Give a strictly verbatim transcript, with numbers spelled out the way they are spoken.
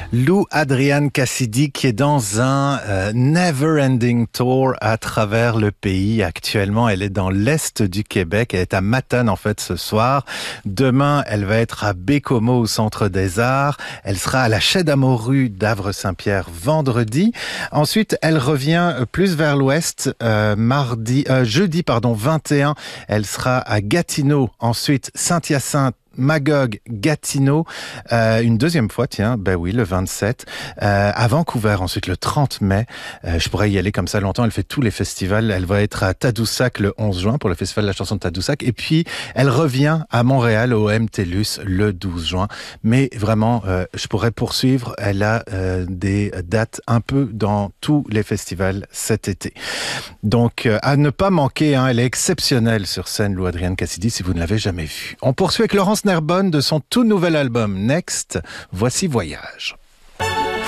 Lou Adrian Cassidy qui est dans un euh, never-ending tour à travers le pays. Actuellement, elle est dans l'est du Québec. Elle est à Matane, en fait, ce soir. Demain, elle va être à Bécomo, au Centre des Arts. Elle sera à la Chaie d'Amorru d'Avre-Saint-Pierre vendredi. Ensuite, elle revient plus vers l'ouest, euh, mardi, euh, jeudi, pardon, vingt et un. Elle sera à Gatineau. Ensuite, Saint-Hyacinthe, Magog, Gatineau, euh, une deuxième fois, tiens, ben oui, le vingt-sept, euh, à Vancouver, ensuite le trente mai, euh, je pourrais y aller comme ça longtemps, elle fait tous les festivals, elle va être à Tadoussac le onze juin pour le festival de la chanson de Tadoussac, et puis elle revient à Montréal au M T L U S le douze juin, mais vraiment, euh, je pourrais poursuivre, elle a euh, des dates un peu dans tous les festivals cet été. Donc, euh, à ne pas manquer, hein, elle est exceptionnelle sur scène, Lou Adrian Cassidy, si vous ne l'avez jamais vue. On poursuit avec Laurence Nerbonne de son tout nouvel album Next, voici Voyage.